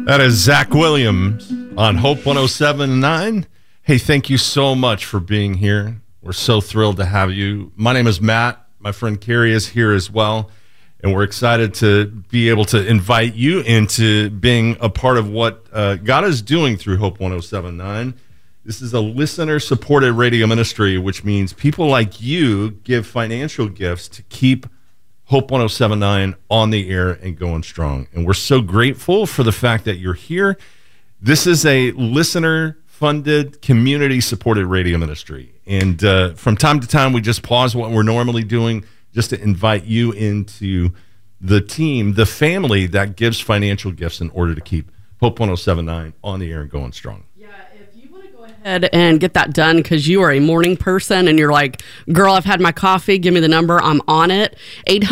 That is Zach Williams on Hope 107.9. Hey, thank you so much for being here. We're so thrilled to have you. My name is Matt. My friend Carrie is here as well. And we're excited to be able to invite you into being a part of what God is doing through Hope 107.9. This is a listener-supported radio ministry, which means people like you give financial gifts to keep Hope 107.9 on the air and going strong. And we're so grateful for the fact that you're here. This is a listener-funded, community-supported radio ministry. And from time to time, we just pause what we're normally doing just to invite you into the team, the family that gives financial gifts in order to keep Hope 107.9 on the air and going strong. And get that done because you are a morning person and you're like, girl, I've had my coffee. Give me the number. I'm on it.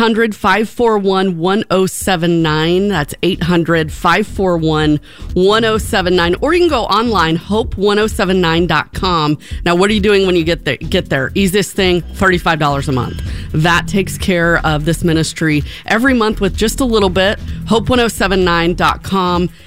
800-541-1079. That's 800-541-1079. Or you can go online, hope1079.com. Now, what are you doing when you get there? Easiest thing, $35 a month. That takes care of this ministry every month with just a little bit. Hope1079.com.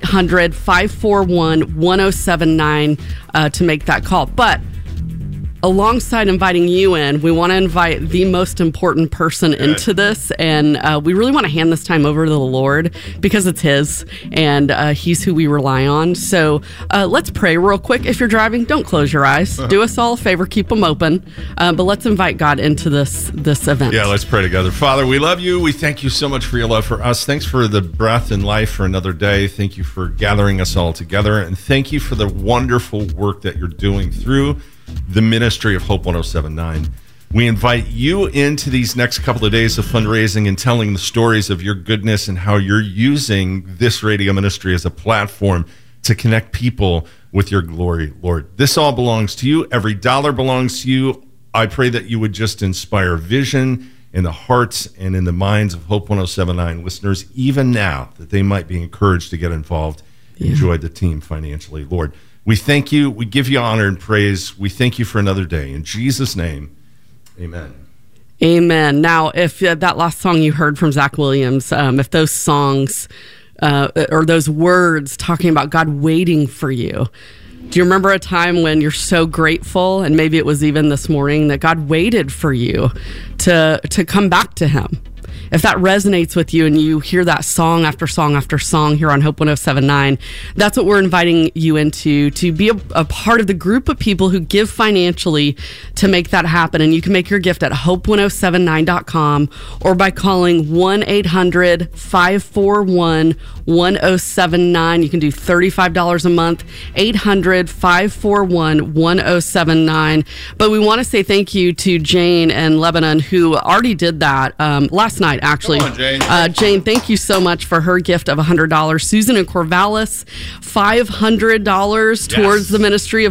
800-541-1079 to make that call. But alongside inviting you in, we want to invite the most important person into this, and we really want to hand this time over to the Lord because it's His, and He's who we rely on. So let's pray real quick. If you're driving, don't close your eyes. Do us all a favor, keep them open. But let's invite God into this event. Yeah, let's pray together. Father, we love you. We thank you so much for your love for us. Thanks for the breath and life for another day. Thank you for gathering us all together, and thank you for the wonderful work that you're doing through the ministry of Hope 107.9. We invite you into these next couple of days of fundraising and telling the stories of your goodness and how you're using this radio ministry as a platform to connect people with your glory, Lord. This all belongs to you. Every dollar belongs to you. I pray that you would just inspire vision in the hearts and in the minds of Hope 107.9 listeners, even now, that they might be encouraged to get involved, enjoy the team financially, Lord. We thank you. We give you honor and praise. We thank you for another day. In Jesus' name, amen. Amen. Now, if that last song you heard from Zach Williams, if those songs or those words talking about God waiting for you, do you remember a time when you're so grateful, and maybe it was even this morning, that God waited for you to come back to Him? If that resonates with you and you hear that song after song after song here on Hope 107.9, that's what we're inviting you into, to be a part of the group of people who give financially to make that happen. And you can make your gift at hope1079.com or by calling 1-800-541-1079. You can do $35 a month, 800-541-1079. But we want to say thank you to Jane and Lebanon, who already did that last night. Actually, come on, Jane. Jane, thank you so much for her gift of $100. Susan and Corvallis, $500 towards the ministry of